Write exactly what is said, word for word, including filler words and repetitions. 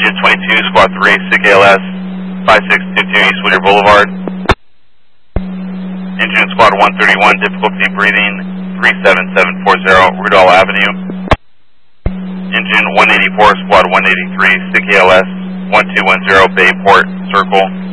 Engine twenty-two, Squad three, S I C A L S, five six two two East Whittier Boulevard. Engine Squad one thirty-one, difficulty breathing, three seven seven four zero, Rudall Avenue. Engine one eighty-four, Squad one eighty-three, S I C A L S, one two one zero, Bayport Circle.